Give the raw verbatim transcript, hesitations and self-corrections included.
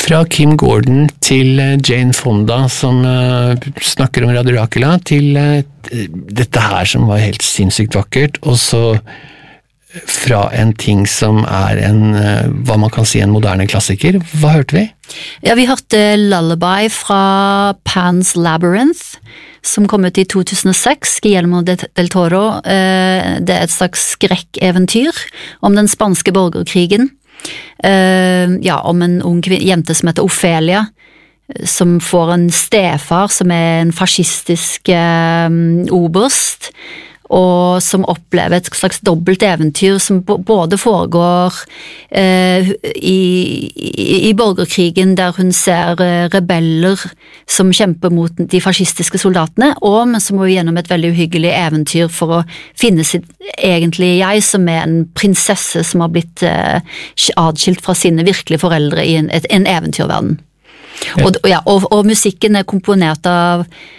Fra Kim Gordon til Jane Fonda, som uh, snakker om Radio Dracula, til uh, dette her som var helt sinnssykt vakkert, og så fra en ting som er en, uh, hva man kan si, en moderne klassiker. Hva hørte vi? Ja, vi hørte Lullaby fra Pan's Labyrinth, som kom ut i to tusen og seks, Guillermo del Toro. Uh, det er et slags skrekkeventyr om den spanske borgerkrigen. Uh, ja, om en ung jente som heter Ophelia, som får en stefar som er en fascistisk uh, oberst, og som opplever et slags dobbelt eventyr som både foregår uh, i, i, i borgerkrigen, der hun ser uh, rebeller som kjemper mot de fascistiske soldatene, og men som må gjennom et veldig uhyggelig eventyr for å finne sitt egentlige jeg, som er en prinsesse som har blitt uh, adskilt fra sine virkelige foreldre i en, et, en eventyrverden. Ja. Og, ja, og, og musikken er komponert av